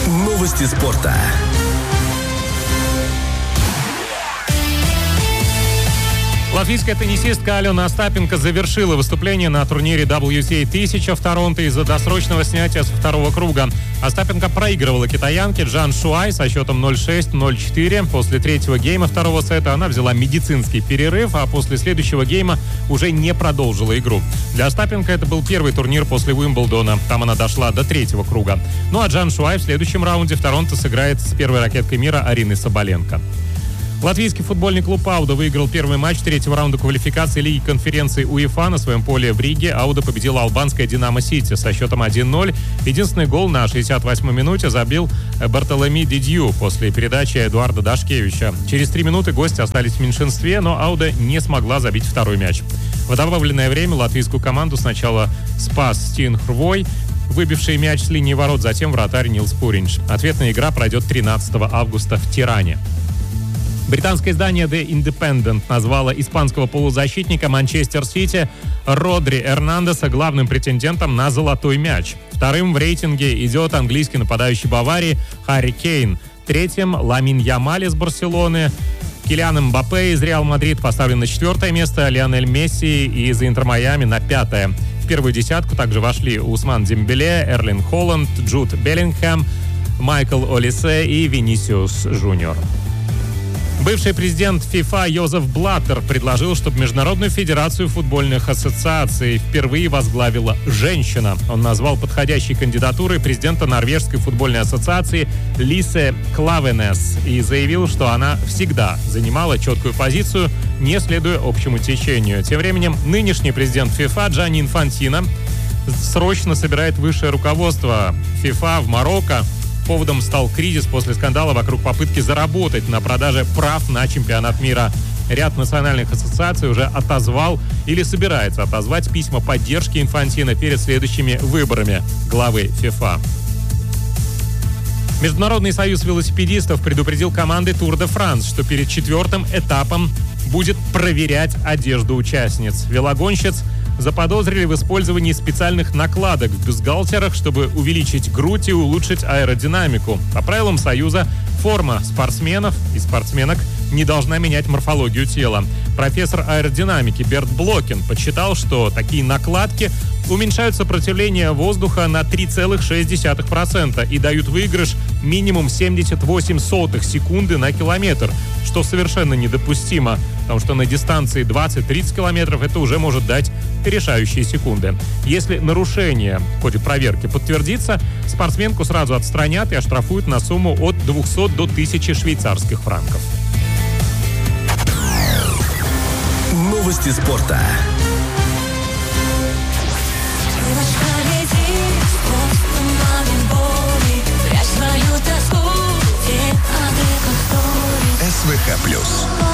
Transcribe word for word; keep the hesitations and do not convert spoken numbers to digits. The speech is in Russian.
Новости спорта. Латвийская теннисистка Алена Остапенко завершила выступление на турнире дабл ю ти эй тысяча в Торонто из-за досрочного снятия со второго круга. Остапенко проигрывала китаянке Джан Шуай со счетом ноль шесть - ноль четыре. После третьего гейма второго сета она взяла медицинский перерыв, а после следующего гейма уже не продолжила игру. Для Остапенко это был первый турнир после Уимблдона. Там она дошла до третьего круга. Ну а Джан Шуай в следующем раунде в Торонто сыграет с первой ракеткой мира Ариной Соболенко. Латвийский футбольный клуб «Ауда» выиграл первый матч третьего раунда квалификации Лиги конференции УЕФА на своем поле в Риге. «Ауда» победила албанское «Динамо Сити» со счетом один ноль. Единственный гол на шестьдесят восьмой минуте забил Бартоломи Дидью после передачи Эдуарда Дашкевича. Через три минуты гости остались в меньшинстве, но «Ауда» не смогла забить второй мяч. В добавленное время латвийскую команду сначала спас Стин Хрвой, выбивший мяч с линии ворот, затем вратарь Нилс Пуринч. Ответная игра пройдет тринадцатого августа в Тиране. Британское издание The Independent назвало испанского полузащитника Манчестер Сити Родри Эрнандеса главным претендентом на золотой мяч. Вторым в рейтинге идет английский нападающий Баварии Харри Кейн. Третьим Ламин Ямаль из Барселоны. Килиан Мбаппе из Реал Мадрид поставлен на четвертое место, Лионель Месси из Интер Майами на пятое. В первую десятку также вошли Усман Дембеле, Эрлин Холланд, Джуд Беллингхэм, Майкл Олисе и Винисиус Жуниор. Бывший президент ФИФА Йозеф Блаттер предложил, чтобы Международную федерацию футбольных ассоциаций впервые возглавила женщина. Он назвал подходящей кандидатурой президента Норвежской футбольной ассоциации Лисе Клавенес и заявил, что она всегда занимала четкую позицию, не следуя общему течению. Тем временем нынешний президент ФИФА Джанни Инфантино срочно собирает высшее руководство ФИФА в Марокко. Поводом стал кризис после скандала вокруг попытки заработать на продаже прав на чемпионат мира. Ряд национальных ассоциаций уже отозвал или собирается отозвать письма поддержки Инфантино перед следующими выборами главы ФИФА. Международный союз велосипедистов предупредил команды Тур де Франс, что перед четвертым этапом будет проверять одежду участниц. Велогонщиц заподозрили в использовании специальных накладок в бюстгальтерах, чтобы увеличить грудь и улучшить аэродинамику. По правилам Союза, форма спортсменов и спортсменок не должна менять морфологию тела. Профессор аэродинамики Берт Блокин подсчитал, что такие накладки уменьшают сопротивление воздуха на три целых шесть десятых процента и дают выигрыш минимум семьдесят восемь сотых секунды на километр, что совершенно недопустимо, потому что на дистанции двадцать-тридцать километров это уже может дать решающие секунды. Если нарушение в ходе проверки подтвердится, спортсменку сразу отстранят и оштрафуют на сумму от двухсот до тысячи швейцарских франков. Новости спорта. СВХ плюс.